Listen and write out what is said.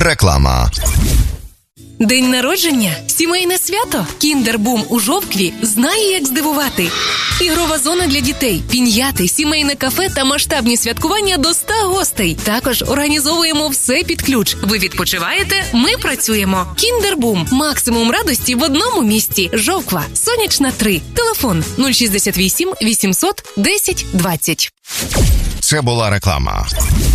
Реклама. День народження? Сімейне свято? Кіндер-бум у Жовкві знає, як здивувати. Ігрова зона для дітей, піньяти, сімейне кафе та масштабні святкування до 100 гостей. Також організовуємо все під ключ. Ви відпочиваєте, ми працюємо. Кіндер-бум. Максимум радості в одному місці. Жовква. Сонячна 3. Телефон 068 800 10 20. Це була реклама.